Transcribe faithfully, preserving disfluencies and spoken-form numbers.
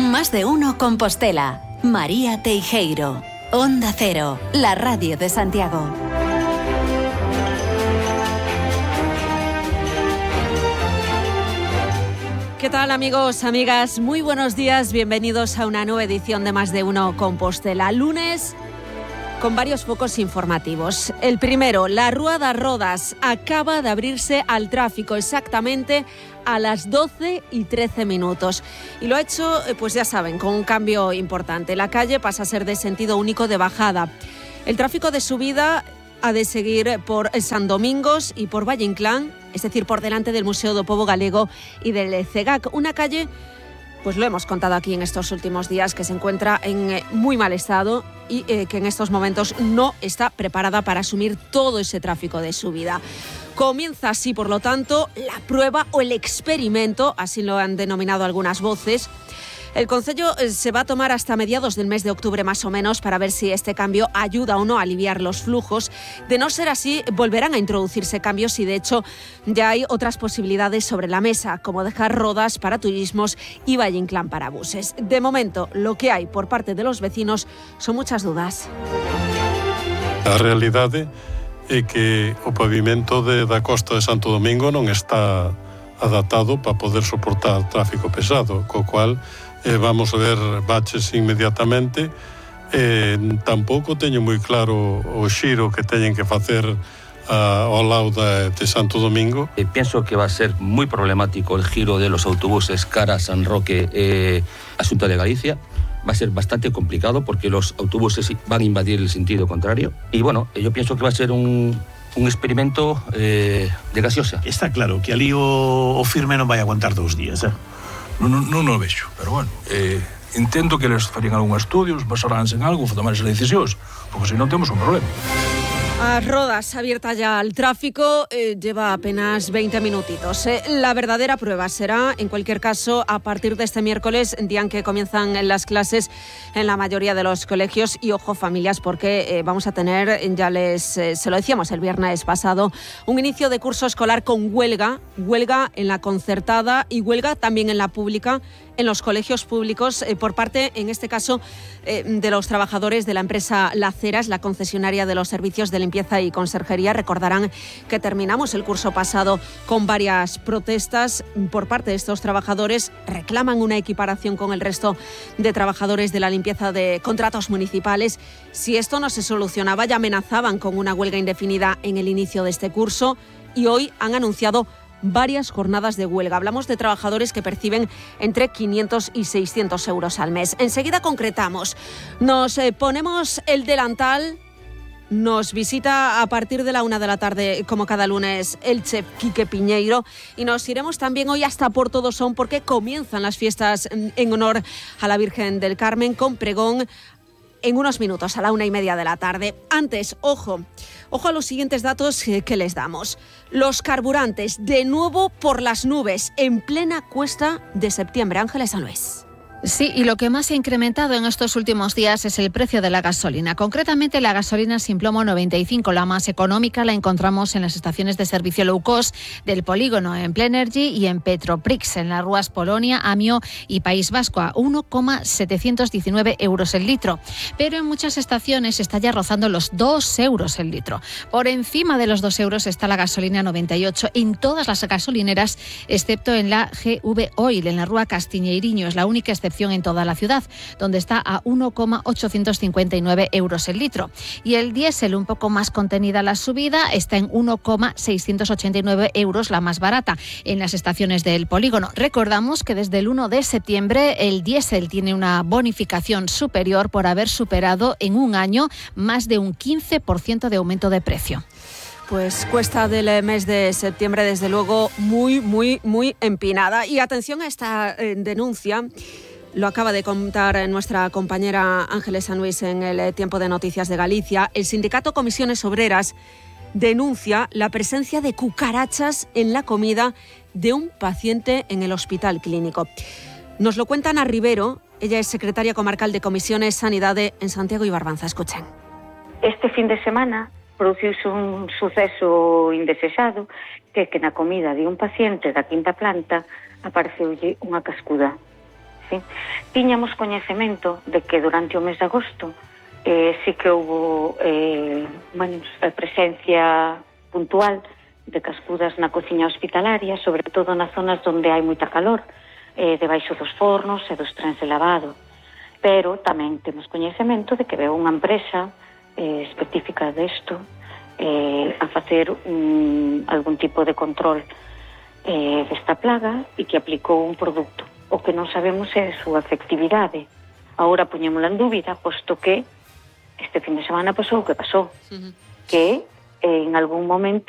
Más de uno Compostela. María Teijeiro. Onda Cero, la radio de Santiago. ¿Qué tal, amigos, amigas? Muy buenos días, bienvenidos a una nueva edición de Más de uno Compostela. Lunes con varios focos informativos. El primero, la Rúa das Rodas acaba de abrirse al tráfico exactamente a las doce y trece minutos. Y lo ha hecho, pues ya saben, con un cambio importante. La calle pasa a ser de sentido único de bajada. El tráfico de subida ha de seguir por San Domingos y por Valle Inclán, es decir, por delante del Museo do Pobo Galego y del CEGAC. Una calle, pues lo hemos contado aquí en estos últimos días, que se encuentra en eh, muy mal estado y eh, que en estos momentos no está preparada para asumir todo ese tráfico de subida. Comienza así, por lo tanto, la prueba o el experimento, así lo han denominado algunas voces. El Concello se va a tomar hasta mediados del mes de octubre más o menos para ver si este cambio ayuda o no a aliviar los flujos. De no ser así, volverán a introducirse cambios y de hecho ya hay otras posibilidades sobre la mesa, como dejar Rodas para turismos y Valle Inclán para buses. De momento, lo que hay por parte de los vecinos son muchas dudas. A realidade é que o pavimento de, da costa de Santo Domingo non está adaptado para poder soportar tráfico pesado, co cual Eh, vamos a ver baches inmediatamente. Eh, tampouco teño moi claro o xiro que teñen que facer uh, ao lado de, de Santo Domingo. Eh, pienso que va a ser muy problemático el giro de los autobuses cara a San Roque, eh, Asunta de Galicia. Va a ser bastante complicado porque los autobuses van a invadir el sentido contrario. Y bueno, yo pienso que va a ser un... un experimento eh, de gaseosa. Está claro que ali o, o firme non vai aguantar dous días, eh? Non, non, non o vexo, pero bueno, eh, entendo que les farían algún estudios, basaránse en algo, tomar esas decisións, porque se non temos un problema. A Rodas, abierta ya al tráfico, eh, lleva apenas veinte minutitos. Eh. La verdadera prueba será, en cualquier caso, a partir de este miércoles, día en que comienzan las clases en la mayoría de los colegios. Y ojo, familias, porque eh, vamos a tener, ya les eh, se lo decíamos el viernes pasado, un inicio de curso escolar con huelga, huelga en la concertada y huelga también en la pública, en los colegios públicos, eh, por parte, en este caso, eh, de los trabajadores de la empresa Laceras, la concesionaria de los servicios de limpieza y conserjería. Recordarán que terminamos el curso pasado con varias protestas por parte de estos trabajadores. Reclaman una equiparación con el resto de trabajadores de la limpieza de contratos municipales. Si esto no se solucionaba, ya amenazaban con una huelga indefinida en el inicio de este curso y hoy han anunciado varias jornadas de huelga. Hablamos de trabajadores que perciben entre quinientos y seiscientos euros al mes. Enseguida concretamos. Nos eh, ponemos el delantal. Nos visita a partir de la una de la tarde, como cada lunes, el chef Quique Piñeiro. Y nos iremos también hoy hasta Porto do Son porque comienzan las fiestas en honor a la Virgen del Carmen con pregón en unos minutos, a la una y media de la tarde. Antes, ojo, ojo a los siguientes datos que les damos. Los carburantes, de nuevo por las nubes, en plena cuesta de septiembre. Ángeles San Luis. Sí, y lo que más se ha incrementado en estos últimos días es el precio de la gasolina. Concretamente, la gasolina sin plomo noventa y cinco, la más económica, la encontramos en las estaciones de servicio low cost del polígono, en Plenergy y en Petroprix, en las Rúas Polonia, Amio y País Vasco, a uno coma setecientos diecinueve euros el litro. Pero en muchas estaciones está ya rozando los dos euros el litro. Por encima de los dos euros está la gasolina noventa y ocho en todas las gasolineras, excepto en la G V Oil, en la Rúa Castiñeiriño. Es la única excepción en toda la ciudad, donde está a uno coma ochocientos cincuenta y nueve euros el litro. Y el diésel, un poco más contenida la subida, está en uno coma seiscientos ochenta y nueve euros, la más barata, en las estaciones del polígono. Recordamos que desde el uno de septiembre el diésel tiene una bonificación superior por haber superado en un año más de un quince por ciento de aumento de precio. Pues cuesta del mes de septiembre, desde luego, muy, muy, muy empinada. Y atención a esta eh, denuncia. Lo acaba de contar nuestra compañera Ángeles San Luis en el Tiempo de Noticias de Galicia. El sindicato Comisiones Obreras denuncia la presencia de cucarachas en la comida de un paciente en el Hospital Clínico. Nos lo cuenta Ana Rivero. Ella es secretaria comarcal de Comisiones Sanidade en Santiago y Barbanza. Escuchen. Este fin de semana produciuse un suceso indesexado que que na comida de un paciente da quinta planta apareceulle unha cascuda. fin, tiñamos coñecemento de que durante o mes de agosto eh, sí que houve eh, bueno, presencia puntual de cascudas na cociña hospitalaria, sobre todo nas zonas onde hai moita calor, eh, debaixo dos fornos e dos trens de lavado. Pero tamén temos coñecemento de que veu unha empresa eh, específica desto eh, a facer un, algún tipo de control eh, desta plaga e que aplicou un produto. O que non sabemos é a súa efectividade. Agora poñémola en dúbida, posto que este fin de semana pasou o que pasou, uh-huh. que eh, en algún momento